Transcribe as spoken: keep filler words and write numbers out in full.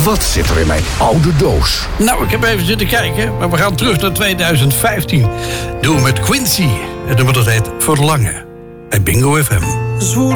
Wat zit er in mijn oude doos? Nou, ik heb even zitten kijken, maar we gaan terug naar twintig vijftien. Doen we met Quincy. Het nummer dat heet Verlangen. Bij Bingo F M. Zwoele